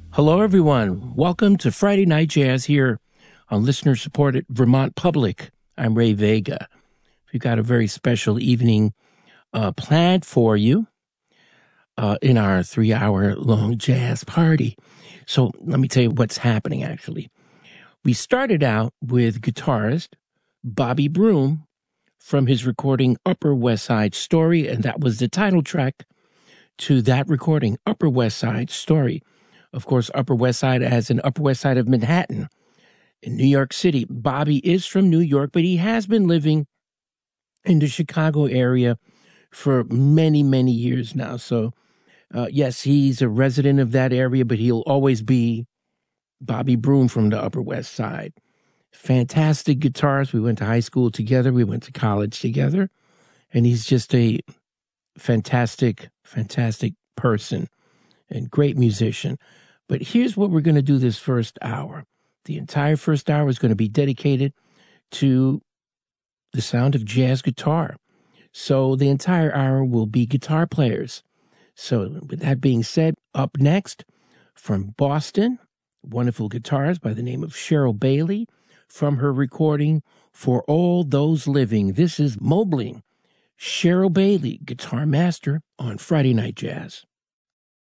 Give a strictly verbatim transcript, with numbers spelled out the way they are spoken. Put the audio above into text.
Hello, everyone. Welcome to Friday Night Jazz here on listener-supported Vermont Public. I'm Ray Vega. We've got a very special evening uh, planned for you uh, in our three-hour-long jazz party. So let me tell you what's happening, actually. We started out with guitarist Bobby Broom from his recording Upper West Side Story, and that was the title track to that recording, Upper West Side Story. Of course, Upper West Side as in Upper West Side of Manhattan in New York City. Bobby is from New York, but he has been living in the Chicago area for many, many years now. So, uh, yes, he's a resident of that area, but he'll always be Bobby Broom from the Upper West Side. Fantastic guitarist. We went to high school together. We went to college together. And he's just a fantastic, fantastic person and great musician. But here's what we're going to do this first hour. The entire first hour is going to be dedicated to the sound of jazz guitar. So the entire hour will be guitar players. So with that being said, up next from Boston, wonderful guitarist by the name of Cheryl Bailey from her recording For All Those Living. This is Mobley. Cheryl Bailey, guitar master on Friday Night Jazz.